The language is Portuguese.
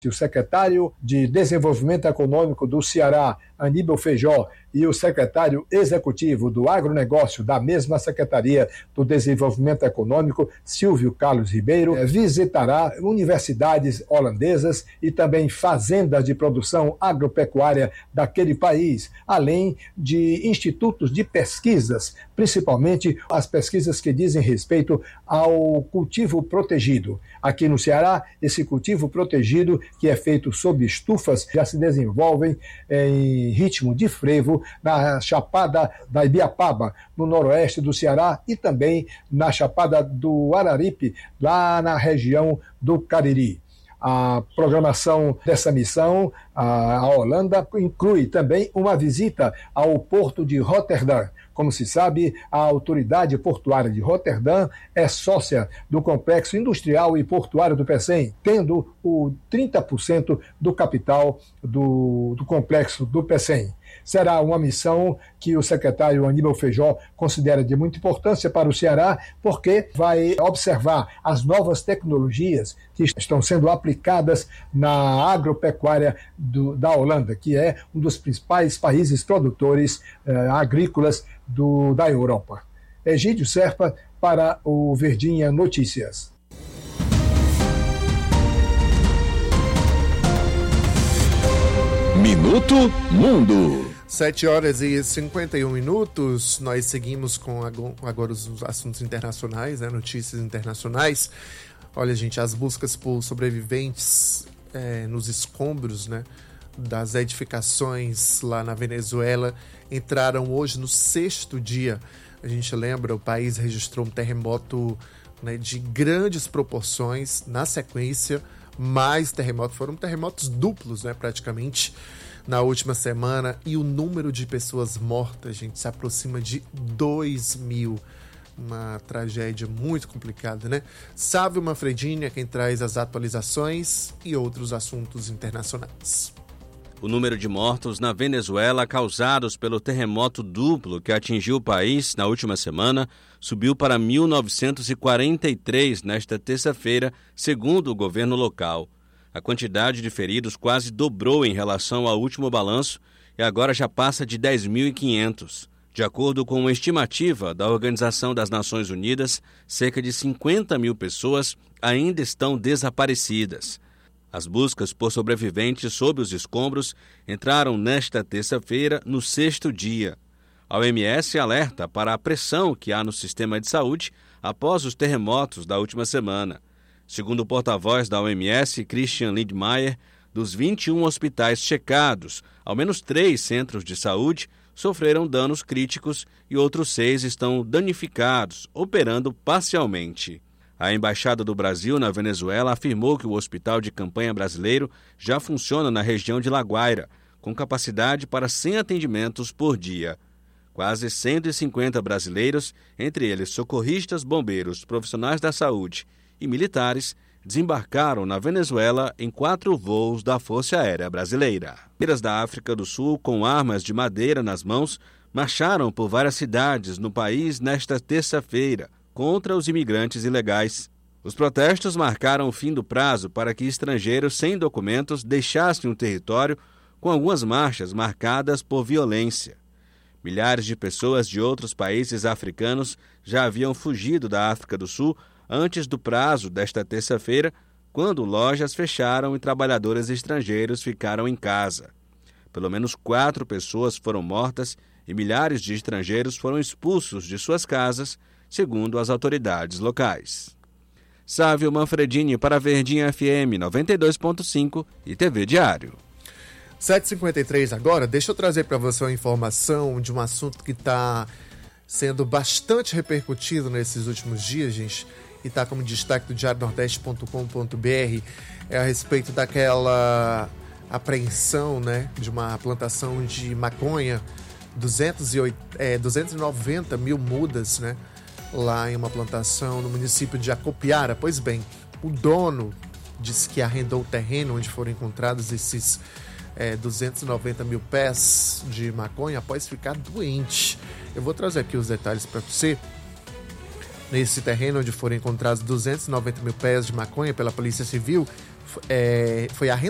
O secretário de Desenvolvimento Econômico do Ceará, Aníbal Feijó, e o secretário executivo do agronegócio da mesma Secretaria do Desenvolvimento Econômico, Silvio Carlos Ribeiro, visitará universidades holandesas e também fazendas de produção agropecuária daquele país, além de institutos de pesquisas, principalmente as pesquisas que dizem respeito ao cultivo protegido. Aqui no Ceará, esse cultivo protegido, que é feito sob estufas, já se desenvolvem em ritmo de frevo na Chapada da Ibiapaba, no noroeste do Ceará, e também na Chapada do Araripe, lá na região do Cariri. A programação dessa missão à Holanda inclui também uma visita ao porto de Roterdã. Como se sabe, a autoridade portuária de Roterdã é sócia do complexo industrial e portuário do Pecém, tendo o 30% do capital do complexo do Pecém. Será uma missão que o secretário Aníbal Feijó considera de muita importância para o Ceará, porque vai observar as novas tecnologias que estão sendo aplicadas na agropecuária da Holanda, que é um dos principais países produtores agrícolas da Europa. Egídio Serpa para o Verdinha Notícias. Minuto Mundo. 7h51. Nós seguimos com agora os assuntos internacionais, né? Notícias internacionais. Olha, gente, as buscas por sobreviventes nos escombros, né, das edificações lá na Venezuela entraram hoje no 6º dia. A gente lembra, o país registrou um terremoto, né, de grandes proporções na sequência. Mais terremotos, foram terremotos duplos, né, praticamente, na última semana, e o número de pessoas mortas, gente, se aproxima de 2.000. Uma tragédia muito complicada, né? Sávio Manfredini é quem traz as atualizações e outros assuntos internacionais. O número de mortos na Venezuela causados pelo terremoto duplo que atingiu o país na última semana subiu para 1.943 nesta terça-feira, segundo o governo local. A quantidade de feridos quase dobrou em relação ao último balanço e agora já passa de 10.500. De acordo com uma estimativa da Organização das Nações Unidas, cerca de 50.000 pessoas ainda estão desaparecidas. As buscas por sobreviventes sob os escombros entraram nesta terça-feira no 6º dia. A OMS alerta para a pressão que há no sistema de saúde após os terremotos da última semana. Segundo o porta-voz da OMS, Christian Lindmeier, dos 21 hospitais checados, ao menos 3 centros de saúde sofreram danos críticos e outros 6 estão danificados, operando parcialmente. A Embaixada do Brasil na Venezuela afirmou que o hospital de campanha brasileiro já funciona na região de La Guaira, com capacidade para 100 atendimentos por dia. Quase 150 brasileiros, entre eles socorristas, bombeiros, profissionais da saúde e militares, desembarcaram na Venezuela em 4 voos da Força Aérea Brasileira. Bandeiras da África do Sul, com armas de madeira nas mãos, marcharam por várias cidades no país nesta terça-feira contra os imigrantes ilegais. Os protestos marcaram o fim do prazo para que estrangeiros sem documentos deixassem o território, com algumas marchas marcadas por violência. Milhares de pessoas de outros países africanos já haviam fugido da África do Sul antes do prazo desta terça-feira, quando lojas fecharam e trabalhadores estrangeiros ficaram em casa. Pelo menos 4 pessoas foram mortas e milhares de estrangeiros foram expulsos de suas casas, segundo as autoridades locais. Sávio Manfredini para Verdinha FM 92.5 e TV Diário. 7h53 agora, deixa eu trazer para você uma informação de um assunto que está sendo bastante repercutido nesses últimos dias, gente, e está como destaque do diarionordeste.com.br, é a respeito daquela apreensão, né, de uma plantação de maconha, 290 mil mudas, né, lá em uma plantação no município de Acopiara. Pois bem, o dono disse que arrendou o terreno onde foram encontrados esses 290 mil pés de maconha após ficar doente. Eu vou trazer aqui os detalhes para você. Nesse terreno onde foram encontrados 290 mil pés de maconha pela Polícia Civil, foi arrendado